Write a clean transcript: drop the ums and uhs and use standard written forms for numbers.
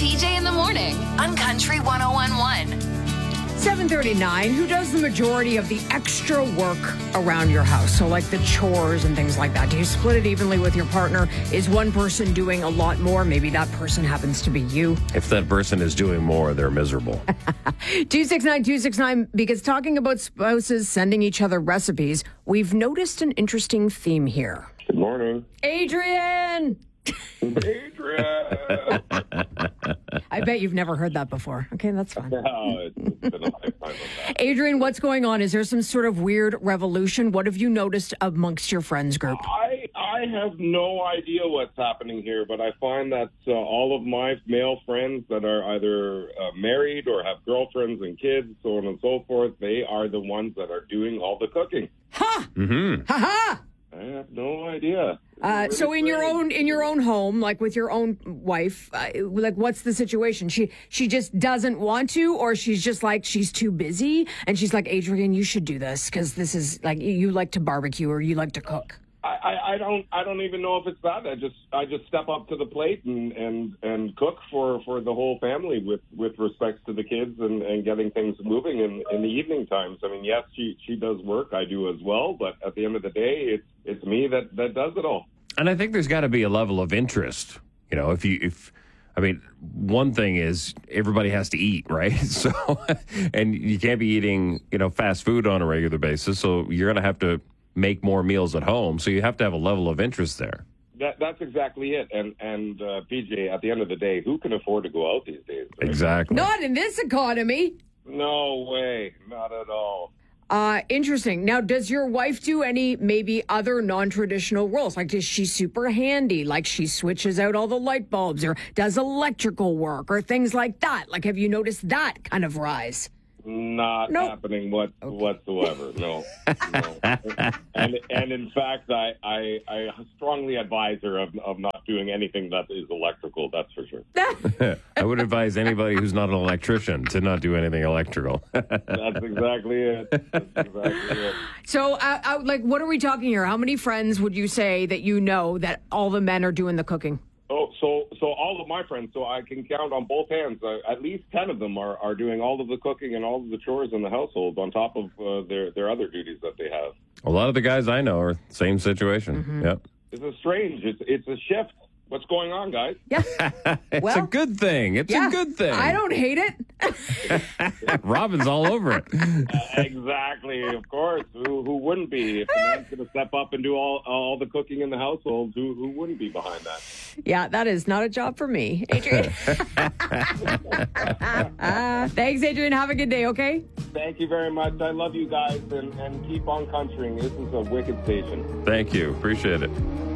PJ in the morning on Country 101.1. 7:39. Who does the majority of the extra work around your house? So like the chores and things like that. Do you split it evenly with your partner? Is one person doing a lot more? Maybe that person happens to be you. If that person is doing more, they're miserable. 269-269, because talking about spouses sending each other recipes, we've noticed an interesting theme here. Good morning. Adrian! Adrian! I bet you've never heard that before. Okay, that's fine. No, it's been a lifetime of that. Adrian, what's going on? Is there some sort of weird revolution? What have you noticed amongst your friends group? I have no idea what's happening here, but I find that all of my male friends that are either married or have girlfriends and kids, so on and so forth, they are the ones that are doing all the cooking. Ha! Mm-hmm. Ha ha! I have no idea. So in your own home, like with your own wife, like what's the situation? She just doesn't want to, or she's just like she's too busy, and she's like, Adrian, you should do this because this is like you like to barbecue or you like to cook. I don't even know if it's that. I just step up to the plate and cook for the whole family with respect to the kids and getting things moving in the evening times. I mean, yes, she does work. I do as well. But at the end of the day, it's me that does it all. And I think there's got to be a level of interest. You know, I mean, one thing is everybody has to eat, right? So, and you can't be eating, fast food on a regular basis. So you're going to have to make more meals at home. So you have to have a level of interest there. That's exactly it. And PJ, at the end of the day, who can afford to go out these days? Right? Exactly. Not in this economy. No way. Not at all. Interesting. Now, does your wife do any maybe other non-traditional roles? Like, is she super handy? Like, she switches out all the light bulbs or does electrical work or things like that? Like, have you noticed that kind of rise? Not happening whatsoever. No. And in fact, I strongly advise her of not doing anything that is electrical. That's for sure. I would advise anybody who's not an electrician to not do anything electrical. That's exactly it. So, like, what are we talking here? How many friends would you say that you know that all the men are doing the cooking? Oh, so all of my friends, so I can count on both hands. At least 10 of them are doing all of the cooking and all of the chores in the household on top of their other duties that they have. A lot of the guys I know are same situation. Mm-hmm. Yep. It's a strange. It's a shift. What's going on, guys? Yeah. It's a good thing. It's a good thing. I don't hate it. Robin's all over it. Exactly. Of course. Who wouldn't be? If the man's going to step up and do all the cooking in the household, who wouldn't be behind that? Yeah, that is not a job for me. Adrian. Thanks, Adrian. Have a good day, okay? Thank you very much. I love you guys, and keep on countrying. This is a wicked station. Thank you. Appreciate it.